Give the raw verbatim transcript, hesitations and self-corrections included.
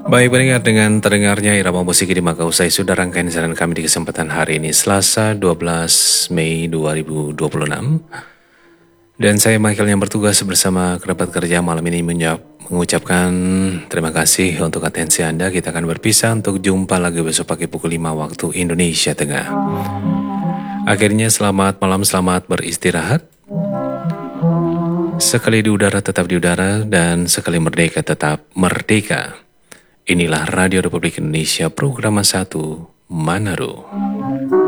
Baik, pendengar, dengan terdengarnya irama musik ini maka usai sudah rangkaian siaran kami di kesempatan hari ini Selasa dua belas Mei dua ribu dua puluh enam. Dan saya Michael yang bertugas bersama kerabat kerja malam ini mengucapkan terima kasih untuk atensi Anda. Kita akan berpisah untuk jumpa lagi besok pagi pukul lima waktu Indonesia Tengah. Akhirnya selamat malam, selamat beristirahat. Sekali di udara tetap di udara, dan sekali merdeka tetap merdeka. Inilah Radio Republik Indonesia, program satu Manado.